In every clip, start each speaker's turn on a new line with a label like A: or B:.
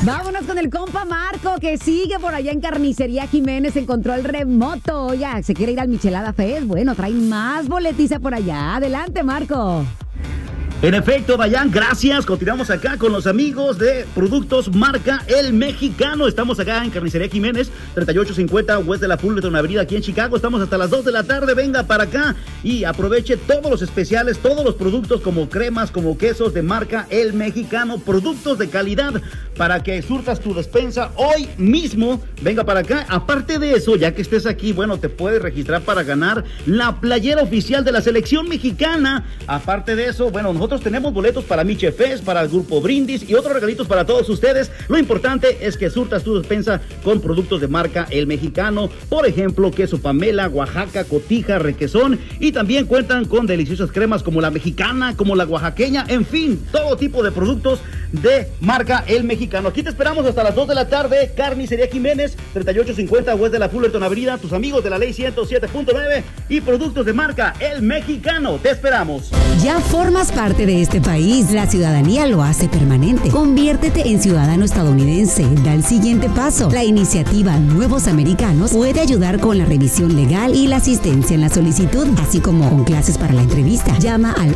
A: Vámonos con el compa Marco, que sigue por allá en Carnicería Jiménez en control remoto. Ya, ¿se quiere ir al Michelada Fest? Bueno, trae más boletiza por allá. Adelante, Marco.
B: En efecto, Dayan, gracias. Continuamos acá con los amigos de Productos Marca El Mexicano. Estamos acá en Carnicería Jiménez, 3850 West de la Fullerton Avenida, aquí en Chicago. Estamos hasta las 2 de la tarde. Venga para acá y aproveche todos los especiales, todos los productos como cremas, como quesos de Marca El Mexicano. Productos de calidad para que surtas tu despensa hoy mismo. Venga para acá. Aparte de eso, ya que estés aquí, bueno, te puedes registrar para ganar la playera oficial de la selección mexicana. Aparte de eso, bueno, nosotros tenemos boletos para Miche Fest, para el Grupo Brindis y otros regalitos para todos ustedes. Lo importante es que surtas tu despensa con productos de Marca El Mexicano. Por ejemplo, queso Pamela, Oaxaca, Cotija, Requesón. Y también cuentan con deliciosas cremas como la mexicana, como la oaxaqueña. En fin, todo tipo de productos de Marca El Mexicano. Aquí te esperamos hasta las 2 de la tarde. Carnicería Jiménez, 3850 West de la Fullerton Avenida. Tus amigos de la ley 107.9 y productos de Marca El Mexicano. Te esperamos.
C: Ya formas parte de este país. La ciudadanía lo hace permanente. Conviértete en ciudadano estadounidense. Da el siguiente paso. La iniciativa Nuevos Americanos puede ayudar con la revisión legal y la asistencia en la solicitud, así como con clases para la entrevista. Llama al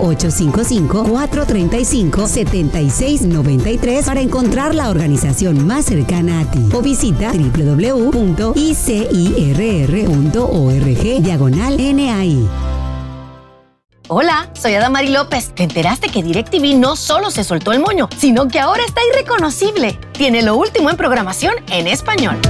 C: 1-855-435-7693 para encontrar la organización más cercana a ti. O visita www.icirr.org/NAI.
D: Hola, soy Adamari López. ¿Te enteraste que DirecTV no solo se soltó el moño, sino que ahora está irreconocible? Tiene lo último en programación en español.